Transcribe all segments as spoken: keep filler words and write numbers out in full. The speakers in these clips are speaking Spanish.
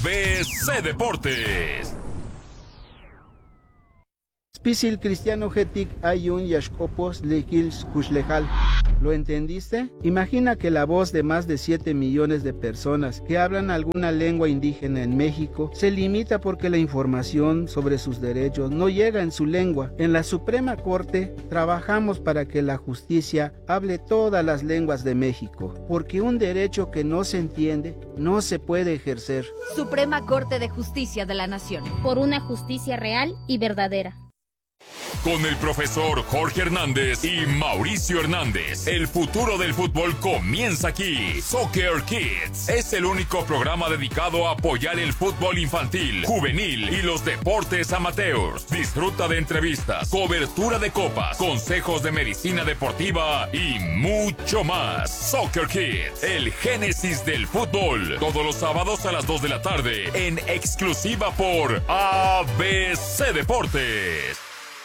B C Deportes. Spisil Cristiano Getic Ayun Yashkopos Lekils Kushlejal. ¿Lo entendiste? Imagina que la voz de más de siete millones de personas que hablan alguna lengua indígena en México se limita porque la información sobre sus derechos no llega en su lengua. En la Suprema Corte trabajamos para que la justicia hable todas las lenguas de México, porque un derecho que no se entiende no se puede ejercer. Suprema Corte de Justicia de la Nación. Por una justicia real y verdadera. Con el profesor Jorge Hernández y Mauricio Hernández, el futuro del fútbol comienza aquí. Soccer Kids es el único programa dedicado a apoyar el fútbol infantil, juvenil y los deportes amateurs. Disfruta de entrevistas, cobertura de copas, consejos de medicina deportiva y mucho más. Soccer Kids, el génesis del fútbol. Todos los sábados a las dos de la tarde, en exclusiva por A B C Deportes.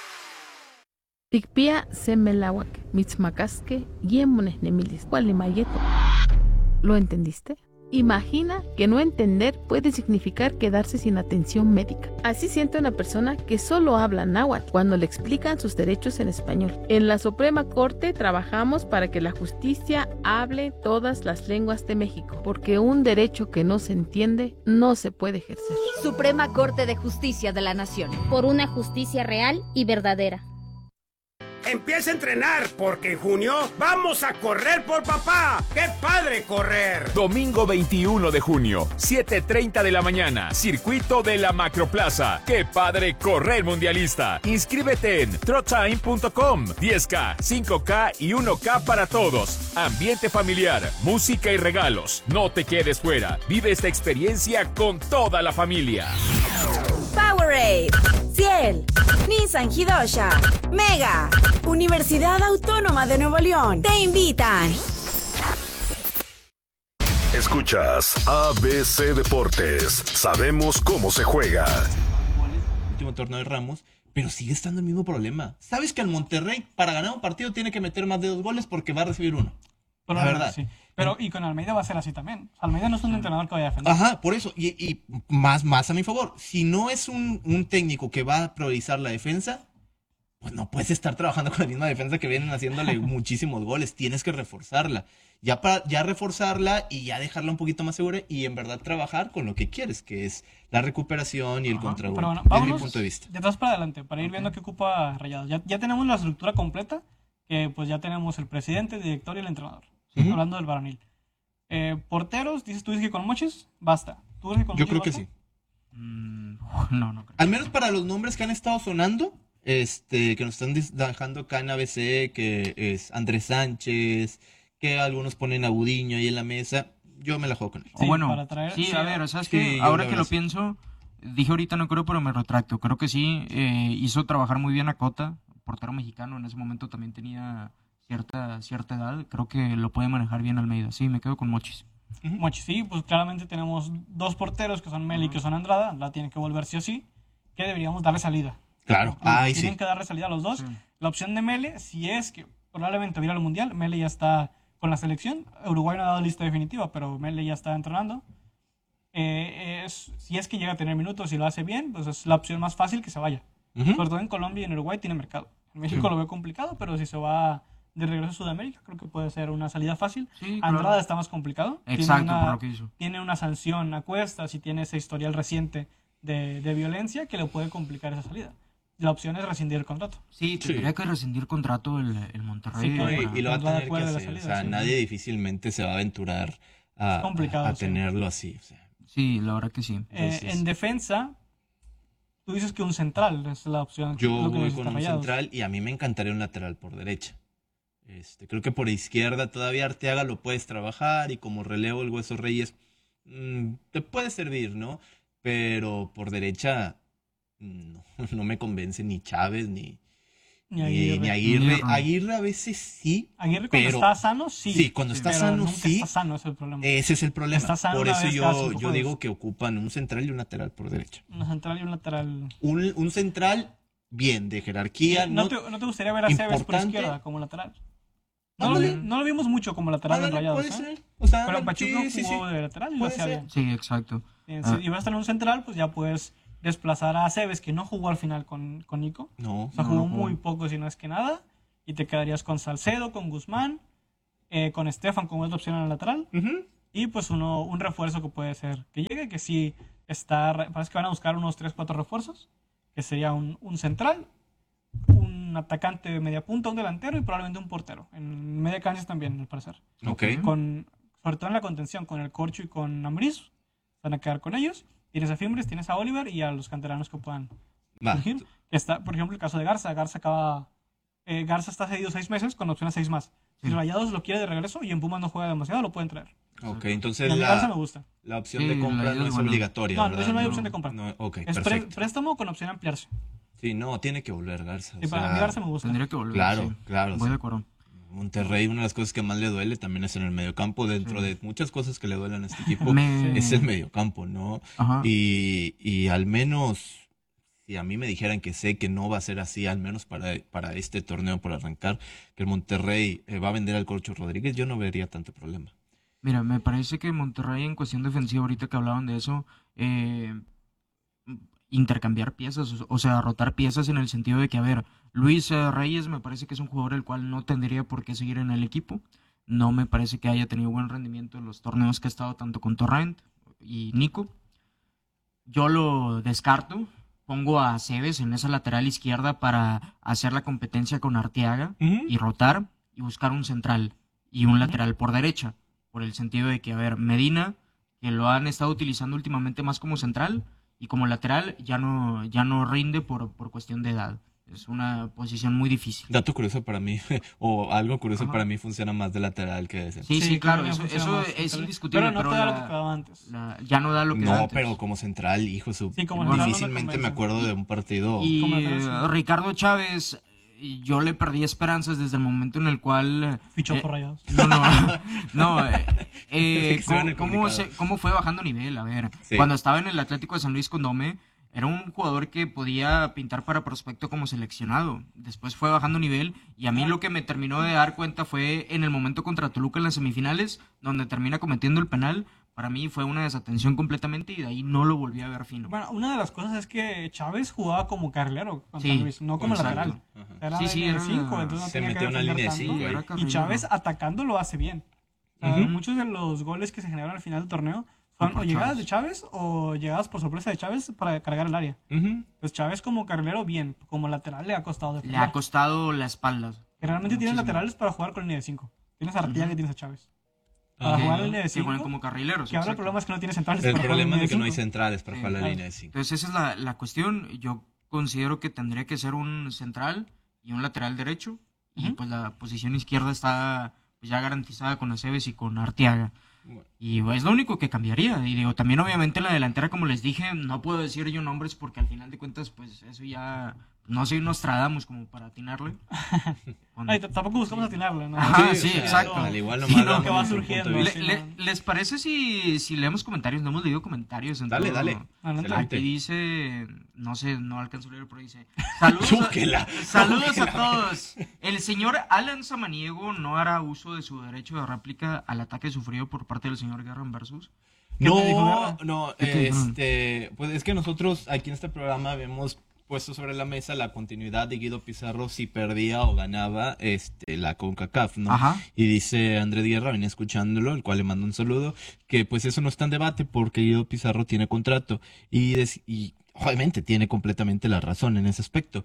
Tikpia semelawak, mitzmacasque, yemones nemilis, mayeto. ¿Lo entendiste? Imagina que no entender puede significar quedarse sin atención médica. Así siente una persona que solo habla náhuatl cuando le explican sus derechos en español. En la Suprema Corte trabajamos para que la justicia hable todas las lenguas de México, porque un derecho que no se entiende no se puede ejercer. Suprema Corte de Justicia de la Nación. Por una justicia real y verdadera. Empieza a entrenar porque en junio vamos a correr por papá. ¡Qué padre correr! Domingo veintiuno de junio, siete treinta de la mañana, circuito de la Macroplaza. ¡Qué padre correr mundialista! Inscríbete en trotime punto com. diez K, cinco K y uno K para todos. Ambiente familiar, música y regalos. No te quedes fuera. Vive esta experiencia con toda la familia. Powerade, Ciel, Nissan Hidosha, Mega, Universidad Autónoma de Nuevo León, te invitan. Escuchas A B C Deportes. Sabemos cómo se juega. Último torneo de Ramos, pero sigue estando el mismo problema. ¿Sabes que el Monterrey para ganar un partido tiene que meter más de dos goles porque va a recibir uno? Pero la verdad. Sí. Pero y con Almeida va a ser así también. Almeida no es un entrenador que vaya a defender. Ajá, por eso. Y, y más, más a mi favor. Si no es un, un técnico que va a priorizar la defensa, pues no puedes estar trabajando con la misma defensa que vienen haciéndole muchísimos goles. Tienes que reforzarla. Ya, para, ya reforzarla y ya dejarla un poquito más segura y en verdad trabajar con lo que quieres, que es la recuperación y el contragolpe. Pero bueno, desde vámonos mi punto de vista. de atrás para adelante, para ir viendo qué ocupa Rayados. Ya, ya tenemos la estructura completa, que pues ya tenemos el presidente, el director y el entrenador. Uh-huh. Hablando del varonil. Eh, porteros, dices tú dices que con Mochis, basta. ¿Tú dices que con Yo Mochis creo basta? que sí. Mm, no, no creo. Al menos para los nombres que han estado sonando, este, que nos están dejando acá en A B C, que es Andrés Sánchez, que algunos ponen a Budiño ahí en la mesa, yo me la juego con él. Sí, o bueno, traer, sí, sí, a ver, ¿sabes sí, qué? Ahora que lo pienso, dije ahorita no creo, pero me retracto. Creo que sí, eh, hizo trabajar muy bien a Cota, portero mexicano, en ese momento también tenía cierta cierta edad, creo que lo puede manejar bien Almeida. Sí, me quedo con Mochis. Uh-huh. Mochis, sí, pues claramente tenemos dos porteros que son Meli y uh-huh. que son Andrada, la tiene que volver sí o sí, que deberíamos darle salida. Claro, Ay, tienen sí. que darle salida a los dos. Sí. La opción de Mele, si es que probablemente viera al Mundial, Mele ya está con la selección, Uruguay no ha dado lista definitiva, pero Mele ya está entrenando. Eh, es, si es que llega a tener minutos y lo hace bien, pues es la opción más fácil que se vaya. Uh-huh. Sobre todo en Colombia y en Uruguay tiene mercado. En México sí. lo veo complicado, pero si se va de regreso a Sudamérica, creo que puede ser una salida fácil. Sí, Andrada claro. está más complicado. Exacto, tiene una, por lo que hizo. Tiene una sanción a cuestas y tiene ese historial reciente de, de violencia que le puede complicar esa salida. La opción es rescindir el contrato. Sí, tendría sí. que rescindir contrato el, el Monterrey. Sí, no, y, y lo va a tener que hacer. Salida, o sea, sí, nadie sí. difícilmente se va a aventurar a, a, a tenerlo sí. así. O sea. Sí, la verdad que sí. Entonces, eh, en defensa, tú dices que un central es la opción. Yo lo que voy con un Rayados. central y a mí me encantaría un lateral por derecha. Este, creo que por izquierda todavía Arteaga lo puedes trabajar y como relevo el Hueso Reyes mmm, te puede servir, ¿no? Pero por derecha no, no me convence ni Chávez ni, ni Aguirre. Ni, ni Aguirre. Aguirre a veces sí. Aguirre cuando pero, está sano, sí. Sí, cuando está pero sano, nunca sí. Está sano, ese es el problema. Ese es el problema. Está sano por eso yo, yo juegos. digo que ocupan un central y un lateral por derecha. Un central y un lateral. Un, un central bien, de jerarquía. ¿No, no, te, ¿no te gustaría ver a Cebes por izquierda como lateral? No lo, no lo vimos mucho como lateral en Rayados, puede ¿eh? ser. O sea, pero Pachuca sí, jugó sí, sí. de lateral y lo puede hacía ser. bien. Sí, exacto. Eh, Ah. Si vas a tener un central, pues ya puedes desplazar a Aceves, que no jugó al final con, con Nico. No. O sea, no, jugó no, muy no. poco, si no es que nada. Y te quedarías con Salcedo, con Guzmán, eh, con Estefan como otra opción en el lateral. Uh-huh. Y pues uno, un refuerzo que puede ser que llegue, que sí está. Parece que van a buscar unos tres cuatro refuerzos. Que sería un, un central, un atacante de media punta, un delantero y probablemente un portero. En media cancha también, al parecer. Ok. Con, sobre todo en la contención, con el Corcho y con Ambriz. Van a quedar con ellos. Tienes a Fimbres, tienes a Oliver y a los canteranos que puedan Va. surgir. Está, por ejemplo, el caso de Garza. Garza acaba. Eh, Garza está cedido seis meses con opción a seis más. Si Rayados lo quiere de regreso y en Pumas no juega demasiado, lo pueden traer. Ok, Y entonces a mí Garza la, me gusta. la opción Sí, de compra la- no es bueno. obligatoria, No, ¿verdad? eso no hay opción de compra. No, ok, Es pre- perfecto. préstamo con opción a ampliarse. Sí, no, tiene que volver Garza. o Sí, para sea, mí Garza me gusta. Tendría que volver. Claro, sí. claro. o Voy sea, de acuerdo. Monterrey, una de las cosas que más le duele también es en el mediocampo. Dentro de muchas cosas que le duelen a este equipo, Me- es el mediocampo, ¿no? Ajá. Y, y al menos, si a mí me dijeran que sé que no va a ser así, al menos para, para este torneo por arrancar, que el Monterrey eh, va a vender al Corcho Rodríguez, yo no vería tanto problema. Mira, me parece que Monterrey en cuestión defensiva, ahorita que hablaban de eso, eh, intercambiar piezas, o- o sea, rotar piezas en el sentido de que, a ver, Luis eh, Reyes me parece que es un jugador el cual no tendría por qué seguir en el equipo. No me parece que haya tenido buen rendimiento en los torneos que ha estado tanto con Torrent y Nico. Yo lo descarto. Pongo a Aceves en esa lateral izquierda para hacer la competencia con Arteaga y rotar y buscar un central y un lateral por derecha. Por el sentido de que, a ver, Medina, que lo han estado utilizando últimamente más como central y como lateral, ya no, ya no rinde por, por cuestión de edad. Es una posición muy difícil. Dato curioso para mí, o algo curioso Ajá. para mí, funciona más de lateral que de central. Sí, sí, Sí, claro, creo que eso, funciona eso más es central. indiscutible. Pero no te da lo la- que daba antes. la- ya no da lo que No, da antes. pero como central, hijo, su, Sí, como central no me difícilmente me convence. acuerdo de un partido. Y Como eh, lateral, sí. Ricardo Chávez, yo le perdí esperanzas desde el momento en el cual... Fichó eh, por Rayados. No, no, no. eh, eh, Sí, suena ¿cómo, cómo, complicado. se- ¿Cómo fue bajando nivel? A ver, Sí. cuando estaba en el Atlético de San Luis con Dome, era un jugador que podía pintar para prospecto como seleccionado. Después fue bajando nivel y a mí lo que me terminó de dar cuenta fue en el momento contra Toluca en las semifinales, donde termina cometiendo el penal. Para mí fue una desatención completamente y de ahí no lo volví a ver fino. Bueno, una de las cosas es que Chávez jugaba como carrilero con Sí, San Luis, no como exacto. lateral. Era Sí, de sí, línea de era- cinco, entonces no se tenía que metió en una defender línea de tanto. cinco, era ahí. Y carrilero. Chávez atacando lo hace bien. O sea, Ujú. muchos de los goles que se generaron al final del torneo son por o llegadas Chávez. de Chávez o llegadas por sorpresa de Chávez para cargar el área. Ujú. Pues Chávez como carrilero bien, como lateral le ha costado Le defender. ha costado la espalda. Que realmente tienes muchísimo. laterales para jugar con línea de cinco. Tienes a Arteaga y tienes a Chávez. Para Ajá. jugar en línea de Que cinco, juegan como carrileros. que ahora el exacto. problema es que no tienes centrales El para jugar en problema es línea de que no hay cinco. centrales para Sí, jugar la claro. línea de cinco. Entonces esa es la, la cuestión. Yo considero que tendría que ser un central y un lateral derecho. Y Ujú. pues la posición izquierda está pues, ya garantizada con Aceves y con Arteaga. Bueno. Y es lo único que cambiaría. Y digo, también obviamente en la delantera, como les dije, no puedo decir yo nombres porque al final de cuentas, pues eso ya... No soy Nostradamus como para atinarle. Con- Ay, t- tampoco buscamos atinarle, ¿no? Ajá, o sí, sea, exacto. Al igual Sí, nomás no, damos que va nuestro surgiendo, punto de Le- sí, vista. le- ¿Les parece si, si leemos comentarios? No hemos leído comentarios. en Dale, todo- dale. Adelante. Excelente. Aquí dice, no sé, no alcanzo a leer, pero dice, saludos, Chúquela, a, saludos a chúquela. todos. El señor Alan Samaniego no hará uso de su derecho de réplica al ataque sufrido por parte del señor Guerra en Versus. ¿Qué te dijo No, Guerra? no, ¿Qué te dijo? este, pues es que nosotros aquí en este programa habíamos puesto sobre la mesa la continuidad de Guido Pizarro si perdía o ganaba este la CONCACAF, ¿no? Ajá. Y dice Andrés Guerra, venía escuchándolo, el cual le mando un saludo, que pues eso no está en debate porque Guido Pizarro tiene contrato y, des- y obviamente tiene completamente la razón en ese aspecto.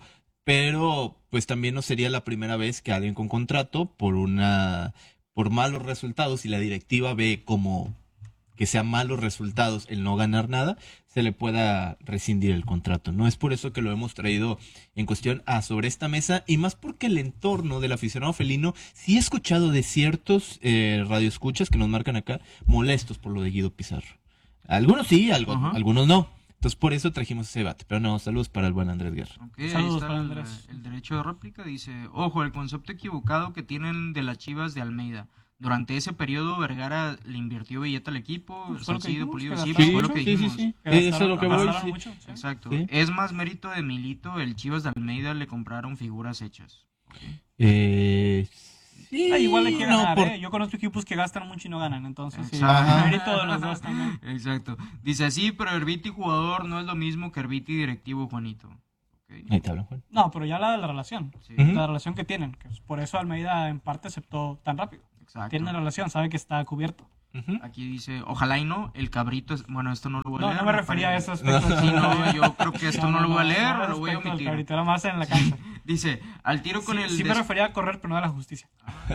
Pero pues también no sería la primera vez que alguien con contrato por una por malos resultados y la directiva ve como que sean malos resultados el no ganar nada, se le pueda rescindir el contrato. No es por eso que lo hemos traído en cuestión a sobre esta mesa y más porque el entorno del aficionado felino sí he escuchado de ciertos eh, radioescuchas que nos marcan acá molestos por lo de Guido Pizarro. Algunos sí, algo- Ajá. algunos no. Entonces por eso trajimos ese debate. Pero no, saludos para el buen Andrés Guerra. Ok, ahí Saludos está para el, Andrés. el derecho de réplica. Dice, ojo, el concepto equivocado que tienen de las Chivas de Almeida. Durante ese periodo, Vergara le invirtió billete al equipo, Fue lo que Salcido, dijimos, Pulido, que sí, gastaron fue lo mucho. que sí, sí, dijimos. sí. Que Eso es gastaron- lo que voy. gastaron sí. mucho, sí. Exacto. Sí. Es más mérito de Milito, el Chivas de Almeida le compraron figuras hechas. Ok. Eh, Sí, ah, igual hay que no, ganar, por... ¿eh? Yo conozco equipos que gastan mucho y no ganan, entonces sí, Ajá. mérito de los dos también. Exacto. Dice así, pero Herbiti jugador no es lo mismo que Herbiti directivo, Juanito. Okay. Ahí te hablan, Juan. No, pero ya la, la relación, Sí. la Ujú. relación que tienen, que por eso Almeida en parte aceptó tan rápido. Exacto. Tiene una relación, sabe que está cubierto. Ujú. Aquí dice, ojalá y no, el cabrito es... Bueno, esto no lo voy a No, leer. no me refería a parece. eso aspecto. Sí, no, yo creo que esto no, lo voy a leer, no lo voy a respecto al omitir. cabrito, era más en la cancha. Dice, al tiro con Sí, el... sí me des- refería a correr, pero no a la justicia.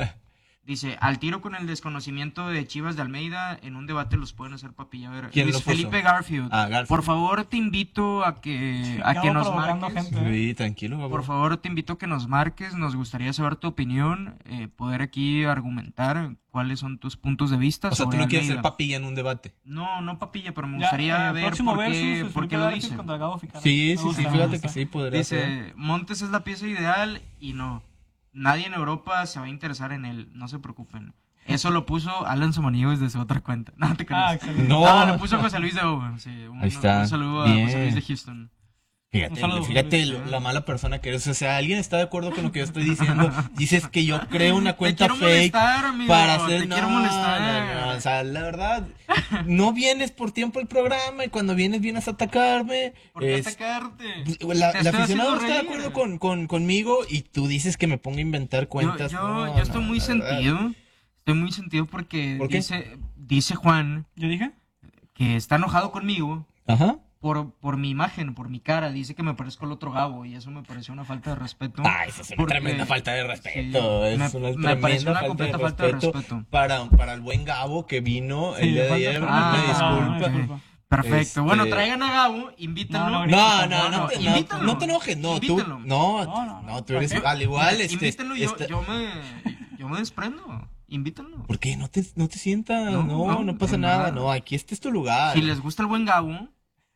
Dice, al tiro con el desconocimiento de Chivas de Almeida, en un debate los pueden hacer papilla. A ver, ¿Quién Luis lo puso? Felipe Garfield. Ah, Garfield. Por favor, te invito a que, a Ya que va nos provocando marques. gente. Sí, tranquilo, Gabo. Por favor, te invito a que nos marques. Nos gustaría saber tu opinión, eh, poder aquí argumentar cuáles son tus puntos de vista. O sea, tú sobre no quieres Almeida. ser papilla en un debate. No, no papilla, pero me Ya, gustaría eh, ver próximo por versus, qué, Luis por Felipe qué lo Garfield dice. contra Gabo Ficarra. Sí, Me sí, gusta, sí, me fíjate gusta. que sí podría ser. Dice, Montes es la pieza ideal y no. Nadie en Europa se va a interesar en él, no se preocupen. Eso lo puso Alan Samaniego desde su otra cuenta. No te creas. Ah, excelente. No. Ah, lo puso José Luis de Owen. Sí, un, Ahí está. un saludo Bien. a José Luis de Houston. Fíjate, Un saludo, fíjate Luis. lo- la mala persona que eres. O sea, alguien está de acuerdo con lo que yo estoy diciendo. Dices que yo creo una cuenta quiero fake molestar, amigo, para hacer. te no, quiero molestar. no, no, o sea, la verdad, no vienes por tiempo al programa y cuando vienes vienes a atacarme. ¿Por qué Es- atacarte? La, Te el estoy aficionado haciendo está de reír. acuerdo con, con, conmigo y tú dices que me ponga a inventar Yo, cuentas. yo, No, yo estoy no, muy la verdad. sentido. Estoy muy sentido porque ¿Por qué? dice, dice Juan ¿Yo dije? que está enojado conmigo Ajá. por, por mi imagen, por mi cara. Dice que me parezco al otro Gabo y eso me pareció una falta de respeto. Ah, eso es una Porque- tremenda falta de respeto. Sí, es me- una me tremenda pareció una falta, completa de falta de respeto respeto. Para, para el buen Gabo que vino el Sí, día de falta- ayer. falta- Una ah, disculpa. una disculpa. Perfecto. Este- Bueno, traigan a Gabo, invítenlo. No, No, no, no, te- no, invítalo. no te enojes, no, tú, Invítalo. no, No, no, no, tú ¿para eres qué? al igual, este, Invítenlo, yo, este- yo me, yo me desprendo. Invítalo. ¿por qué? No te, no te sientas, No, no, no, no, pasa de nada, nada. no, aquí este es tu lugar. Si les gusta el buen Gabo, No,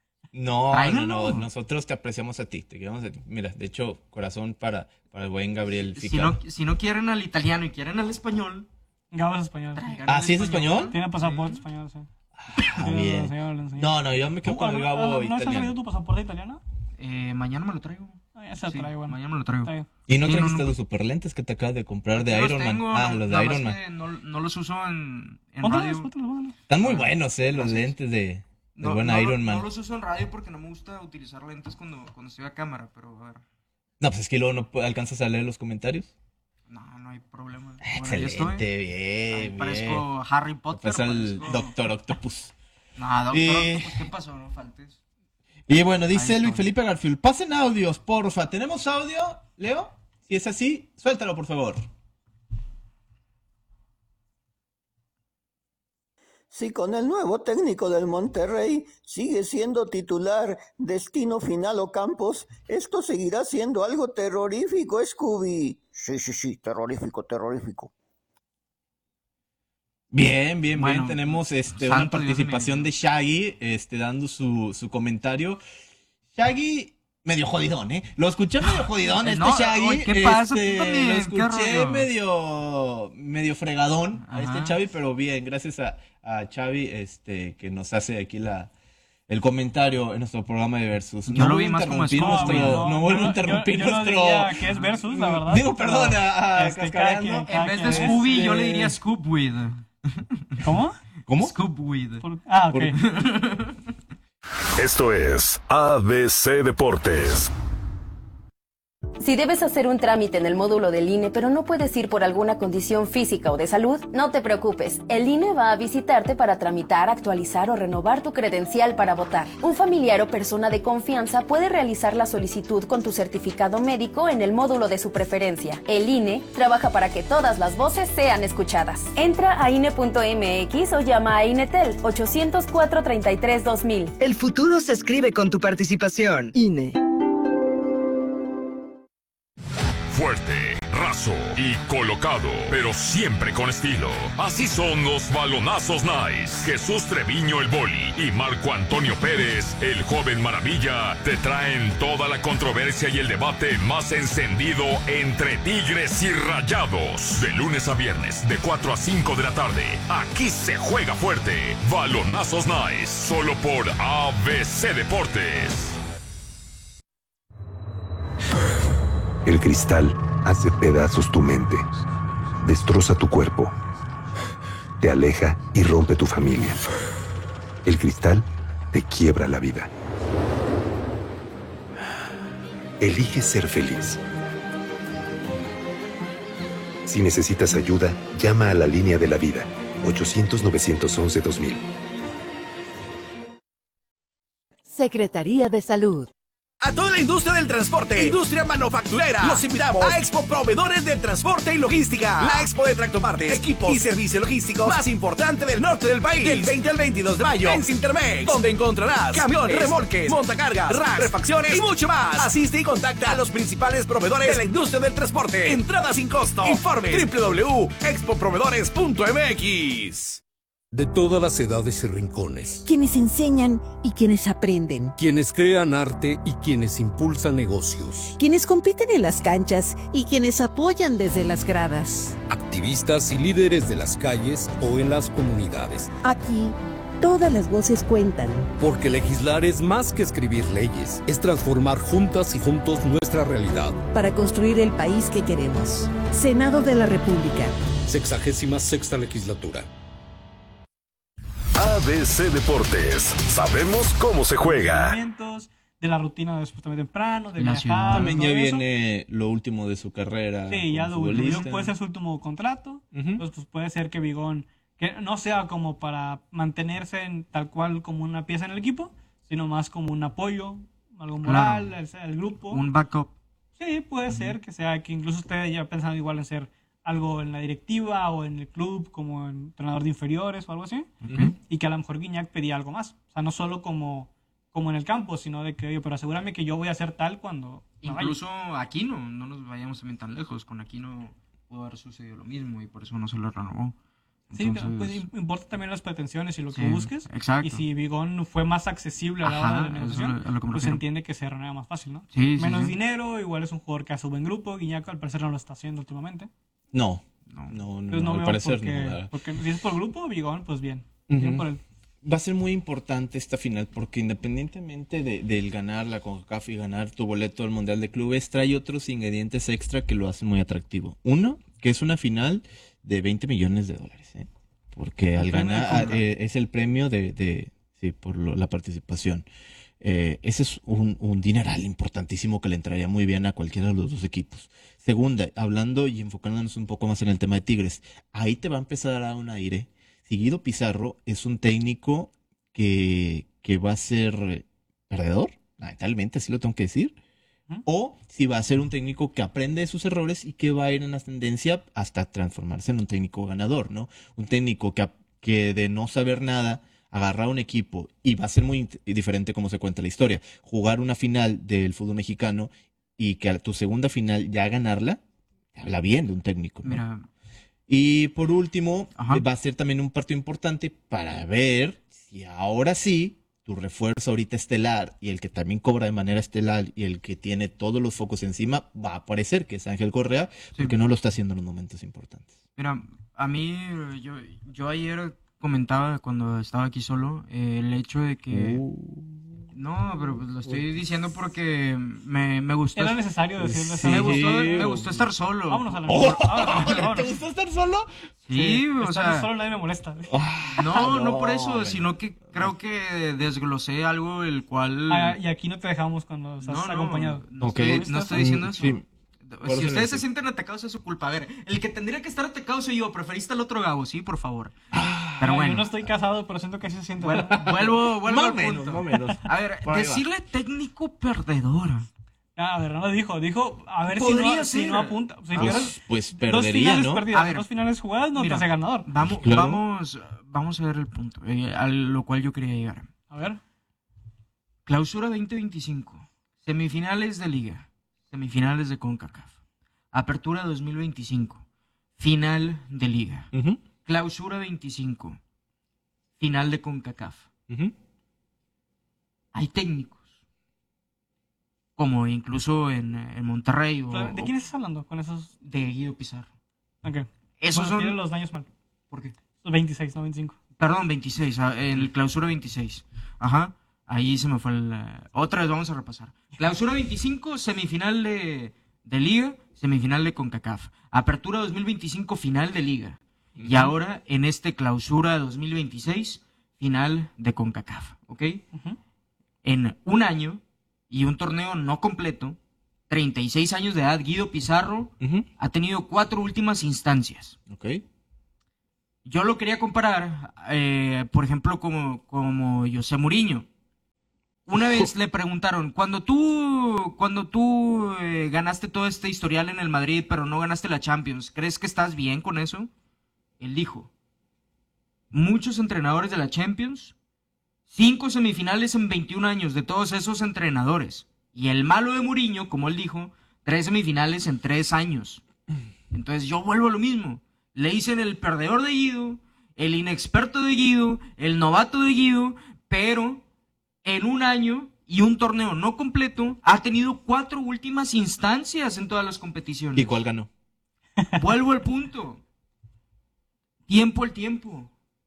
no, Tráiganlo. no, nosotros te apreciamos a ti, te queremos a ti. Mira, de hecho, corazón para, para el buen Gabriel si Ficarra. no, si no quieren al italiano y quieren al español, Gabo es español. sí. traigan Ah, al ¿sí es español? Tiene pasaporte español, sí. Ah, Sí, le bien. enseñó, le enseñó. No, no, yo me quedo con el ¿No- Gabo ¿No has salido italiano. tu pasaporte italiano? Eh, mañana me lo traigo. Ah, ya se lo Sí, traigo, bueno. mañana me lo traigo. Está bien. ¿Y no Sí, trajiste no, no. los superlentes que te acabas de comprar de Sí, los Iron Man? tengo, Ah, no- los nada de más Iron Man. que No, no los uso en, en Póntalos, radio. póntalos, póntalos. Están muy buenos, eh, los lentes de, de No, buen no, Iron Man. no los uso en radio porque no me gusta utilizar lentes cuando, cuando estoy a cámara, pero a ver. No, pues es que luego no pu- alcanzas a leer los comentarios. No, no hay problema. Bueno, ahí Excelente, estoy. Ahí bien, bien. parezco Harry Potter. Pues el parezco- Doctor Octopus. No, doctor, Y- Octopus, ¿qué pasó? No faltes. Y bueno, Ahí dice estoy. Luis Felipe Garfield, pasen audios, porfa. ¿Tenemos audio, Leo? Si es así, suéltalo, por favor. Si con el nuevo técnico del Monterrey sigue siendo titular Destino Final Ocampos, esto seguirá siendo algo terrorífico, Scooby. Sí, sí, sí, terrorífico, terrorífico. Bien, bien, Bueno, bien. Tenemos este, una santo Dios participación mío. de Shaggy este, dando su, su comentario. Shaggy, medio jodidón, ¿eh? Lo escuché medio jodidón, Eh, este no, Shaggy. oye, ¿qué pasa? Tú este, también, lo ¿qué escuché rollo? medio, medio fregadón a este Ajá. Xavi, pero bien, gracias a, a Xavi este, que nos hace aquí la, el comentario en nuestro programa de Versus. Yo lo voy vi a más como interrumpir Scooby, nuestro- güey, no, no, vuelvo yo a no- interrumpir yo- yo no nuestro... diría que es Versus, la verdad, Digo, pero, perdón, a, a este, Cascareando. cada quien- En vez de Este- Scooby, yo le diría Scoopweed. ¿Cómo? ¿Cómo? Scoopweed. Por- Ah, ok. Esto es A B C Deportes. Si debes hacer un trámite en el módulo del I N E, pero no puedes ir por alguna condición física o de salud, no te preocupes. El I N E va a visitarte para tramitar, actualizar o renovar tu credencial para votar. Un familiar o persona de confianza puede realizar la solicitud con tu certificado médico en el módulo de su preferencia. El I N E trabaja para que todas las voces sean escuchadas. Entra a I N E punto M X o llama a INETEL ochocientos cuatro treinta y tres dos mil. El futuro se escribe con tu participación. I N E. Fuerte, raso y colocado, pero siempre con estilo. Así son los balonazos nice. Jesús Treviño el Boli y Marco Antonio Pérez, el joven maravilla, te traen toda la controversia y el debate más encendido entre Tigres y Rayados. De lunes a viernes, de cuatro a cinco de la tarde. Aquí se juega fuerte. Balonazos nice, solo por A B C Deportes. El cristal hace pedazos tu mente. destroza tu cuerpo, te aleja y rompe tu familia. El cristal te quiebra la vida. Elige ser feliz. Si necesitas ayuda, llama a la línea de la vida, ochocientos, novecientos once, dos mil. Secretaría de Salud. A toda la industria del transporte, industria manufacturera, los invitamos a Expo Proveedores del Transporte y Logística. La Expo de tractopartes, equipos y servicios logísticos más importante del norte del país. Del veinte al veintidós de mayo en Cintermex, donde encontrarás camiones, remolques, montacargas, racks, refacciones y mucho más. Asiste y contacta a los principales proveedores de la industria del transporte. Entrada sin costo. Informe doble u doble u doble u punto expo proveedores punto m x. De todas las edades y rincones. Quienes enseñan y quienes aprenden. Quienes crean arte y quienes impulsan negocios. Quienes compiten en las canchas y quienes apoyan desde las gradas. Activistas y líderes de las calles o en las comunidades. Aquí, todas las voces cuentan. Porque legislar es más que escribir leyes. Es transformar juntas y juntos nuestra realidad. Para construir el país que queremos. Senado de la República. Sexagésima sexta legislatura. A B C Deportes. Sabemos cómo se juega. De la rutina de despertarme temprano, de La viajar. ciudad. También ya todo eso. viene lo último de su carrera. Sí, ya como lo último. futbolista. Puede ser su último contrato. Entonces, pues puede ser que Bigón, que no sea como para mantenerse en, tal cual como una pieza en el equipo, sino más como un apoyo, algo moral, Claro. el, el grupo. Un backup. Sí, puede ser que sea que incluso ustedes ya pensan igual en ser algo en la directiva o en el club como entrenador de inferiores o algo así. Ujú. Y que a lo mejor Guiñac pedía algo más. O sea, no solo como, como en el campo, sino de que, oye, pero asegúrame que yo voy a ser tal cuando me vaya. Incluso Aquino, no nos vayamos también tan lejos. Con Aquino pudo haber sucedido lo mismo y por eso no se lo renovó. Sí, Entonces, pues im- importa también las pretensiones y lo que Sí, busques. exacto. Y si Bigón fue más accesible a la Ajá, hora de la eso negociación, es a lo que me pues se refiero. entiende que se renueva más fácil, ¿no? Sí, sí, Menos sí. dinero, igual es un jugador que hace un buen grupo. Guiñac al parecer no lo está haciendo últimamente. No, no, no, Entonces no al veo parecer por qué- no. ¿verdad? porque si es por grupo, Bigón, pues bien. Ujú. Bien por él. Va a ser muy importante esta final porque independientemente de, del ganar la CONCACAF y ganar tu boleto al Mundial de Clubes, trae otros ingredientes extra que lo hacen muy atractivo. Uno, que es una final de veinte millones de dólares, ¿eh? Porque al El premio de ganar compra. eh, es el premio de, de sí, por lo- la participación. Eh, ese es un, un dineral importantísimo que le entraría muy bien a cualquiera de los dos equipos. Segunda, hablando y enfocándonos un poco más en el tema de Tigres, ahí te va a empezar a dar un aire. Si Guido Pizarro es un técnico que, que va a ser perdedor, lamentablemente así lo tengo que decir, o si va a ser un técnico que aprende de sus errores y que va a ir en ascendencia hasta transformarse en un técnico ganador, ¿no? Un técnico que, que de no saber nada agarrar un equipo, y va a ser muy diferente como se cuenta la historia, jugar una final del fútbol mexicano y que a tu segunda final ya ganarla, habla bien de un técnico, ¿no? Mira. Y por último, eh, va a ser también un partido importante para ver si ahora sí tu refuerzo ahorita estelar y el que también cobra de manera estelar y el que tiene todos los focos encima va a aparecer, que es Ángel Correa, porque no lo está haciendo en los momentos importantes. Mira, a mí, yo, yo ayer comentaba cuando estaba aquí solo eh, el hecho de que... No, pero pues lo estoy diciendo porque me, me gustó... Era necesario decirlo así. Me gustó, me gustó estar solo. Vámonos a la Oh, vámonos. ¿Te gustó estar solo? Sí, o Estando sea... solo nadie me molesta. No, no por No, eso, hombre. sino que creo que desglosé algo el cual... Ah, y aquí no te dejamos cuando estás No, no, acompañado. no estoy- no estoy diciendo eso. Sí. Por Si eso ustedes se necesito. sienten atacados es su culpa. A ver, el que tendría que estar atacado soy yo. Preferiste al otro Gabo, sí, por favor. Pero Ay, bueno. Yo no estoy casado, pero siento que así se siente. Vuel- vuelvo, vuelvo Más al o menos, punto. más o menos. A ver, Por ahí va. decirle técnico perdedor. Ah, a ver, no lo dijo. Dijo, a ver si Podría no, si ser. no apunta. Si Pues- pierdes pues dos perdería, finales ¿no? perdidas, A ver. dos finales jugadas, no Mira, te hace ganador. Vamos, Claro. vamos, vamos a ver el punto, eh, a lo cual yo quería llegar. A ver. Clausura veinte veinticinco. Semifinales de Liga. Semifinales de CONCACAF. Apertura dos mil veinticinco. Final de Liga. Clausura veinticinco. Final de CONCACAF. Hay técnicos. Como incluso en, en Monterrey. O, ¿De quién estás hablando con esos? De Guido Pizarro. Ok. Esos Bueno, son- tienen los daños mal. ¿Por qué? veintiséis, no veinticinco. Perdón, veintiséis, ah, el clausura veintiséis. Ajá, ahí se me fue el... eh, otra vez vamos a repasar. Clausura veinticinco, semifinal de, de Liga, semifinal de CONCACAF. Apertura dos mil veinticinco, final de Liga. Uh-huh. Y ahora, en este clausura dos mil veintiséis, final de CONCACAF, ¿ok? Uh-huh. En un año y un torneo no completo, treinta y seis años de edad, Guido Pizarro uh-huh. ha tenido cuatro últimas instancias. Ok. Yo lo quería comparar, eh, por ejemplo, como, como José Mourinho. Una vez le preguntaron, cuando tú, cuando tú eh, ganaste todo este historial en el Madrid, pero no ganaste la Champions, ¿crees que estás bien con eso? Él dijo, muchos entrenadores de la Champions, cinco semifinales en veintiún años de todos esos entrenadores. Y el malo de Mourinho, como él dijo, tres semifinales en tres años. Entonces yo vuelvo a lo mismo. Le dicen el perdedor de Guido, el inexperto de Guido, el novato de Guido, pero en un año y un torneo no completo ha tenido cuatro últimas instancias en todas las competiciones. ¿Y cuál ganó? Vuelvo al punto. Tiempo al tiempo.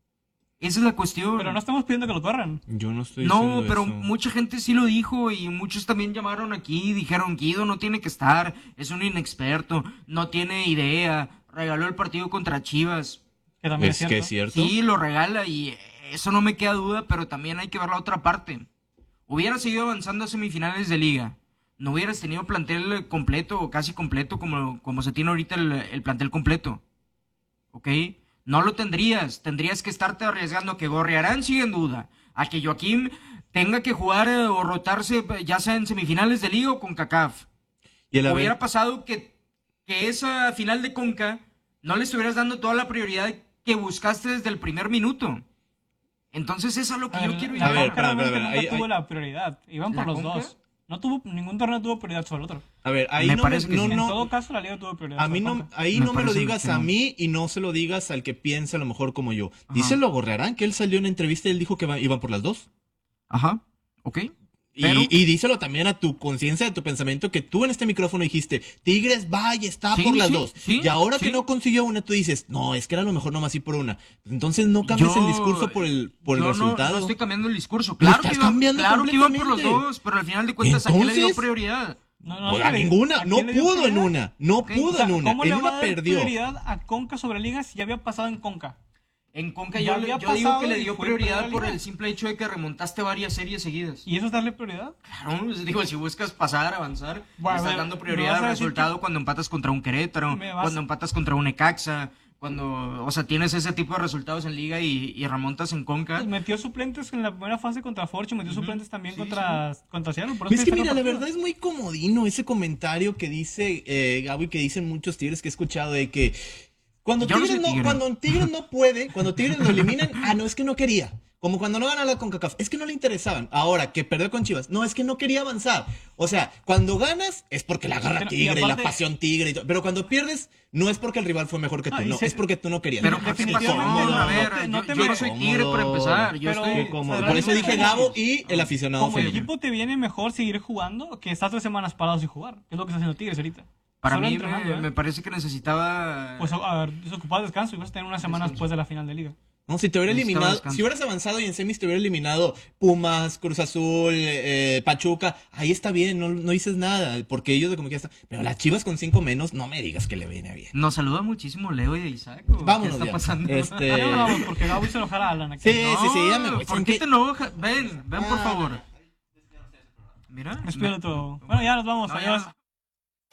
Esa es la cuestión. Pero no estamos pidiendo que lo corran. Yo no estoy No, diciendo pero eso. mucha gente sí lo dijo y muchos también llamaron aquí y dijeron, Guido no tiene que estar, es un inexperto, no tiene idea, regaló el partido contra Chivas. Que también es, es que es cierto. Sí, lo regala y eso no me queda duda, pero también hay que ver la otra parte. Hubieras seguido avanzando a semifinales de Liga, no hubieras tenido plantel completo o casi completo como, como se tiene ahorita el, el plantel completo. ¿Ok? No lo tendrías, tendrías que estarte arriesgando a que Gorriarán siga en duda, a que Joaquín tenga que jugar eh, o rotarse ya sea en semifinales de Liga o con CONCACAF. Y el Hubiera haber... pasado que, que esa final de Conca no le estuvieras dando toda la prioridad que buscaste desde el primer minuto. Entonces eso es lo que a yo ver, quiero ir la a ver. Conca realmente nunca tuvo la prioridad, iban por los Conca? dos. No tuvo, ningún torneo tuvo prioridad sobre el otro. A ver, ahí Me no, parece me, que no, sí. En no, todo caso, la Liga tuvo prioridad. a mí sobre no, Conca. ahí Me no me lo parece digas que a no. mí y no se lo digas al que piensa a lo mejor como yo. Ajá. Díselo a Gorriarán, que él salió en entrevista y él dijo que va- iban por las dos. Ajá, ok. Y, Pero- y díselo también a tu conciencia, a tu pensamiento, que tú en este micrófono dijiste, Tigres, vaya, está Sí, por las sí, dos. sí, y ahora sí. que no consiguió una, tú dices, no, es que era a lo mejor nomás ir por una. Entonces no cambies Yo- el discurso por el, por el Yo no- resultado. No, estoy cambiando el discurso. Lo Claro, estás que iban, cambiando claro que iban por los completamente. dos, pero al final de cuentas, ¿a quién le dio Entonces- prioridad? No, no, Pues a sí, ninguna, ¿a no quién le dio pudo en prioridad? una, no Ok, pudo O sea, en una, ¿cómo en le va una a dar perdió. prioridad a Conca sobre Liga si ya había pasado en Conca? En Conca Ya yo, le- había yo digo pasado que le y dio fue prioridad primera por liga. el simple hecho de que remontaste varias series seguidas. ¿Y eso es darle prioridad? Claro, pues, digo, si buscas pasar, avanzar, Bueno, le estás me- dando me prioridad vas a al decir resultado que- cuando empatas contra un Querétaro, Me vas- cuando empatas contra un Necaxa, cuando, o sea, tienes ese tipo de resultados en Liga y, y remontas en Conca. Pues metió suplentes en la primera fase contra Forge, metió suplentes también contra, contra Seattle. Por Es eso que está mira, la partido. verdad es muy comodino ese comentario que dice eh, Gabo y que dicen muchos Tigres que he escuchado de que cuando Yo no Tigres soy no, tigre. cuando Tigres no puede, cuando Tigres lo eliminan, ah, no, es que no quería. Como cuando no gana la CONCACAF, es que no le interesaban. Ahora, que perdió con Chivas, no, es que no quería avanzar. O sea, cuando ganas es porque la garra Pero- y tigre y, aparte- la pasión tigre y todo. Pero cuando pierdes, no es porque el rival fue mejor que tú, No, y no, se- es porque tú no querías. Pero No, ¿por qué definitivamente pasó? no, A ver, no te- no yo, te yo no mereces. soy tigre para empezar. Yo Pero- estoy... Cómodo. Pero Por eso no dije te Gabo mereces. y el aficionado Como feliz. equipo te viene mejor seguir jugando que estar tres semanas parados sin jugar. Que es lo que está haciendo Tigres ahorita. Para Solo mí entrenando, me, ¿eh? me parece que necesitaba... Pues a ver, desocupado el descanso y vas a tener una semana después de la final de Liga. No, si te hubiera Necesitaba eliminado, descanso. si hubieras avanzado y en semis te hubiera eliminado Pumas, Cruz Azul, eh, Pachuca, ahí está bien, no, no dices nada, porque ellos de como que ya están. Pero las Chivas con cinco menos, no me digas que le viene bien. Nos saluda muchísimo Leo y Isaac. ¿O Vámonos ¿Qué está ya. pasando? Este- Ya nos vamos, porque Gabo hizo enojar a Alan aquí. Sí, sí, sí, ya me voy. ¿Por ¿Saben qué qué? te enojas? Ven, ven por Ah. favor. Mira. Despídelo todo. Bueno, ya nos vamos. No, ya Adiós. no.